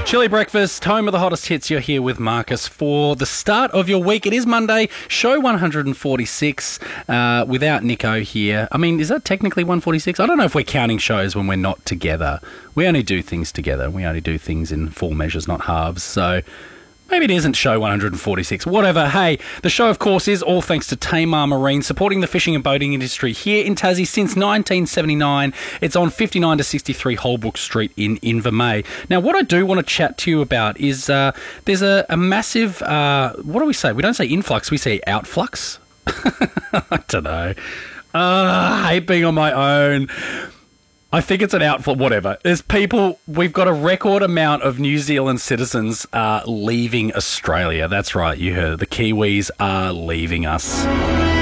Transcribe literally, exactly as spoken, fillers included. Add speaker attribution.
Speaker 1: Chilly Breakfast, home of the hottest hits. You're here with Marcus for the start of your week. It is Monday, show one forty-six, uh, without Nico here. I mean, is that technically one forty-six? I don't know if we're counting shows when we're not together. We only do things together. We only do things in full measures, not halves. So maybe it isn't show one forty-six. Whatever. Hey, the show, of course, is all thanks to Tamar Marine, supporting the fishing and boating industry here in Tassie since nineteen seventy-nine. It's on fifty-nine to sixty-three Holbrook Street in Invermay. Now, what I do want to chat to you about is uh, there's a, a massive, uh, what do we say? We don't say influx, we say outflux. I don't know. Uh, I hate being on my own. I think it's an outflow, whatever. There's people, we've got a record amount of New Zealand citizens uh, leaving Australia. That's right, you heard it. The Kiwis are leaving us.